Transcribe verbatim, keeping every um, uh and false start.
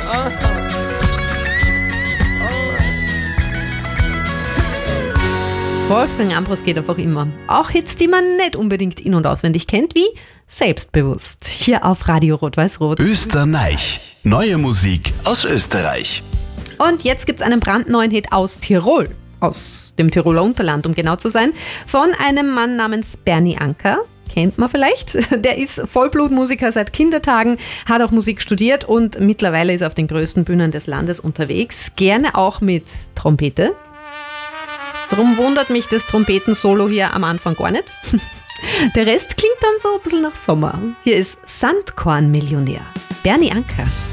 Wolfgang Ambros geht einfach immer. Auch Hits, die man nicht unbedingt in- und auswendig kennt, wie Selbstbewusst. Hier auf Radio Rot-Weiß-Rot. Österreich. Neue Musik aus Österreich. Und jetzt gibt's einen brandneuen Hit aus Tirol. Aus dem Tiroler Unterland, um genau zu sein. Von einem Mann namens Bernie Anker. Kennt man vielleicht. Der ist Vollblutmusiker seit Kindertagen, hat auch Musik studiert und mittlerweile ist auf den größten Bühnen des Landes unterwegs. Gerne auch mit Trompete. Drum wundert mich das Trompetensolo hier am Anfang gar nicht. Der Rest klingt dann so ein bisschen nach Sommer. Hier ist Sandkorn-Millionär. Bernie Anker.